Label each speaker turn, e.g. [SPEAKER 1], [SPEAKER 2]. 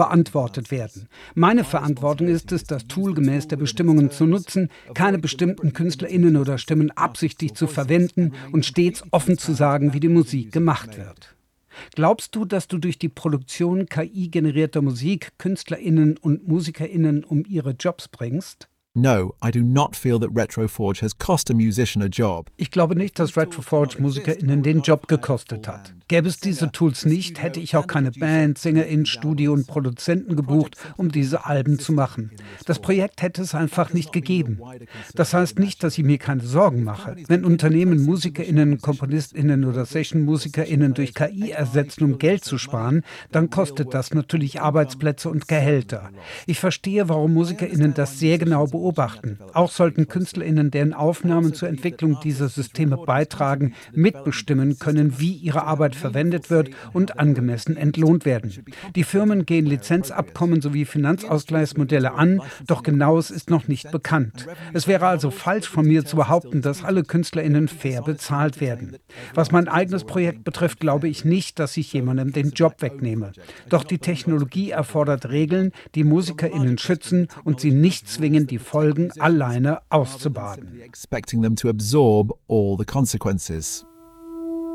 [SPEAKER 1] beantwortet werden. Meine Verantwortung ist es, das Tool gemäß der Bestimmungen zu nutzen, keine bestimmten KünstlerInnen oder Stimmen absichtlich zu verwenden und stets offen zu sagen, wie die Musik gemacht wird. Glaubst du, dass du durch die Produktion KI-generierter Musik KünstlerInnen und MusikerInnen um ihre Jobs bringst?
[SPEAKER 2] No, I do not feel that RetroForge has cost a musician a job.
[SPEAKER 1] Ich glaube nicht, dass RetroForge MusikerInnen den Job gekostet hat. Gäbe es diese Tools nicht, hätte ich auch keine Band, SängerInnen, Studio und Produzenten gebucht, um diese Alben zu machen. Das Projekt hätte es einfach nicht gegeben. Das heißt nicht, dass ich mir keine Sorgen mache. Wenn Unternehmen MusikerInnen, KomponistInnen oder Session-MusikerInnen durch KI ersetzen, um Geld zu sparen, dann kostet das natürlich Arbeitsplätze und Gehälter. Ich verstehe, warum MusikerInnen das sehr genau beobachten. Auch sollten KünstlerInnen, deren Aufnahmen zur Entwicklung dieser Systeme beitragen, mitbestimmen können, wie ihre Arbeit verwendet wird und angemessen entlohnt werden. Die Firmen gehen Lizenzabkommen sowie Finanzausgleichsmodelle an, doch Genaues ist noch nicht bekannt. Es wäre also falsch von mir zu behaupten, dass alle KünstlerInnen fair bezahlt werden. Was mein eigenes Projekt betrifft, glaube ich nicht, dass ich jemandem den Job wegnehme. Doch die Technologie erfordert Regeln, die MusikerInnen schützen und sie nicht zwingen, die Folgen alleine auszubaden.
[SPEAKER 2] Expecting them to absorb all the consequences.